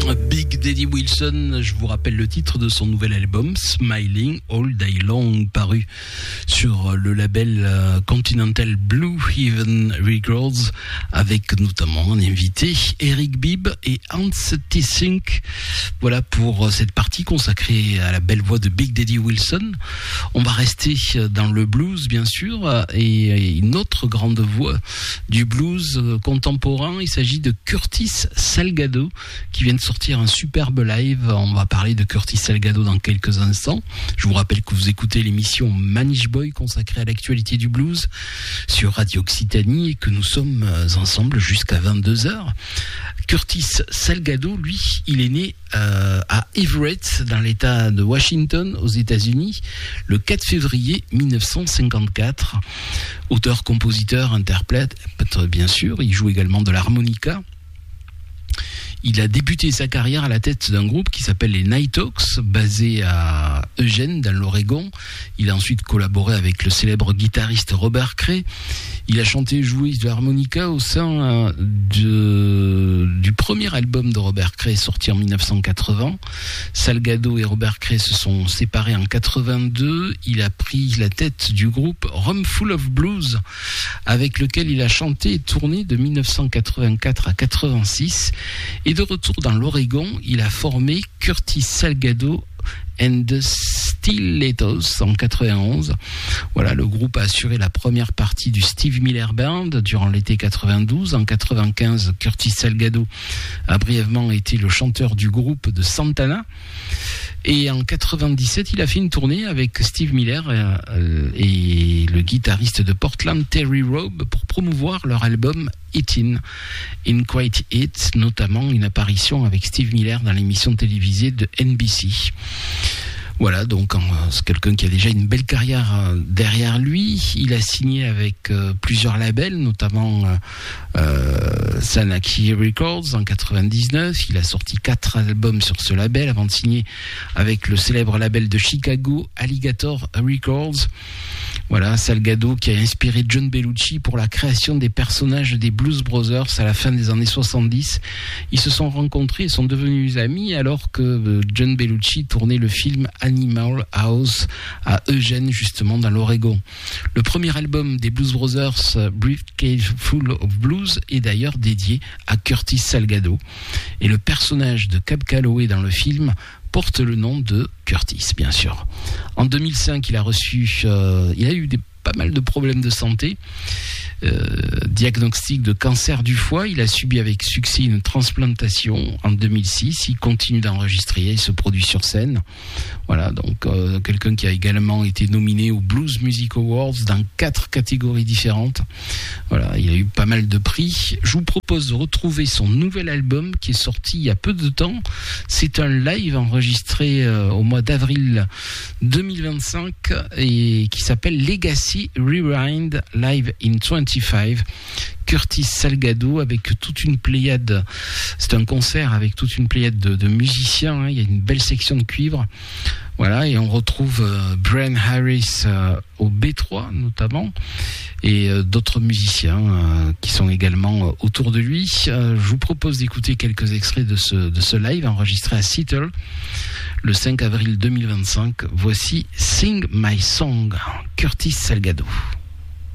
Big Daddy Wilson, je vous rappelle le titre de son nouvel album Smiling All Day Long, paru sur le label Continental Blue Heaven Records, avec notamment un invité, Eric Bibb et Hans Tissink. Voilà pour cette partie consacrée à la belle voix de Big Daddy Wilson. On va rester dans le blues bien sûr, et une autre grande voix du blues contemporain, il s'agit de Curtis Salgado, qui vient de sortir un superbe live. On va parler de Curtis Salgado dans quelques instants. Je vous rappelle que vous écoutez l'émission Manish Boy consacrée à l'actualité du blues sur Radio Occitanie et que nous sommes ensemble jusqu'à 22h. Curtis Salgado, lui, il est né à Everett, dans l'État de Washington, aux États-Unis, le 4 février 1954. Auteur, compositeur, interprète, bien sûr. Il joue également de l'harmonica. Il a débuté sa carrière à la tête d'un groupe qui s'appelle les Nighthawks, basé à Eugene, dans l'Oregon. Il a ensuite collaboré avec le célèbre guitariste Robert Cray. Il a chanté et joué de l'harmonica au sein du premier album de Robert Cray, sorti en 1980. Salgado et Robert Cray se sont séparés en 82. Il a pris la tête du groupe Room Full of Blues, avec lequel il a chanté et tourné de 1984 à 86. Et de retour dans l'Oregon, il a formé Curtis Salgado and the Stilettos en 91. Voilà, le groupe a assuré la première partie du Steve Miller Band durant l'été 92. En 95, Curtis Salgado a brièvement été le chanteur du groupe de Santana. Et en 97, il a fait une tournée avec Steve Miller et le guitariste de Portland, Terry Robb, pour promouvoir leur album Eatin' in Quite It, notamment une apparition avec Steve Miller dans l'émission télévisée de NBC. Voilà, donc c'est quelqu'un qui a déjà une belle carrière derrière lui. Il a signé avec plusieurs labels, notamment Sanaki Records en 99. Il a sorti 4 albums sur ce label avant de signer avec le célèbre label de Chicago, Alligator Records. Voilà, Salgado qui a inspiré John Belushi pour la création des personnages des Blues Brothers à la fin des années 70. Ils se sont rencontrés et sont devenus amis alors que John Belushi tournait le film Animal House à Eugene, justement dans l'Oregon. Le premier album des Blues Brothers, Briefcase Full of Blues, est d'ailleurs dédié à Curtis Salgado. Et le personnage de Cab Calloway dans le film porte le nom de Curtis, bien sûr. En 2005, il a eu pas mal de problèmes de santé. Diagnostic de cancer du foie. Il a subi avec succès une transplantation en 2006. Il continue d'enregistrer, il se produit sur scène. Voilà, donc quelqu'un qui a également été nominé aux Blues Music Awards dans 4 catégories différentes. Voilà, il a eu pas mal de prix. Je vous propose de retrouver son nouvel album qui est sorti il y a peu de temps. C'est un live enregistré au mois d'avril 2025 et qui s'appelle Legacy Rewind Live in 25. Curtis Salgado avec toute une pléiade. C'est un concert avec toute une pléiade de musiciens. Hein. Il y a une belle section de cuivre. Voilà, et on retrouve Brian Harris au B3 notamment, et d'autres musiciens qui sont également autour de lui. Je vous propose d'écouter quelques extraits de ce live enregistré à Seattle le 5 avril 2025. Voici Sing My Song, Curtis Salgado.